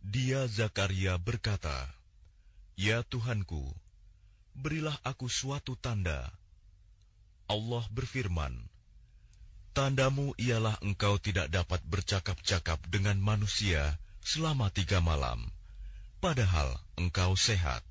Dia Zakaria berkata, "Ya Tuhanku, berilah aku suatu tanda." Allah berfirman, "Tandamu ialah engkau tidak dapat bercakap-cakap dengan manusia selama 3 malam, padahal engkau sehat."